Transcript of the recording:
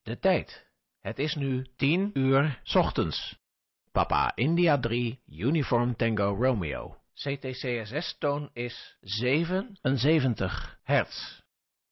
De tijd. Het is nu 10 uur 's ochtends. Papa India 3, Uniform Tango Romeo. CTCSS-toon is 77 hertz.